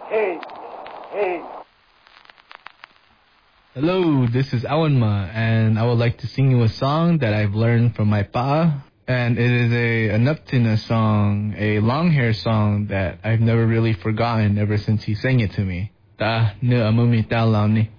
Hey, hey. Hello, this is Awanma, and I would like to sing you a song that I've learned from my pa. And it is a Naptina song, a long hair song that I've never really forgotten ever since he sang it to me. Ta ne amumi ta lao ni.